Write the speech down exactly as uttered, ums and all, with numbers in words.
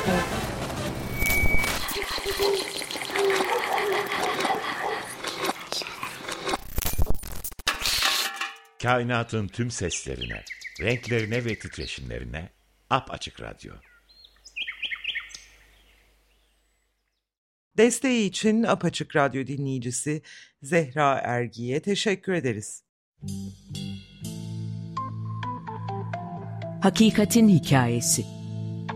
Kainatın tüm seslerine, renklerine ve titreşimlerine Apaçık Radyo. Desteği için Apaçık Radyo dinleyicisi Zehra Ergi'ye teşekkür ederiz. Hakikatin Hikayesi.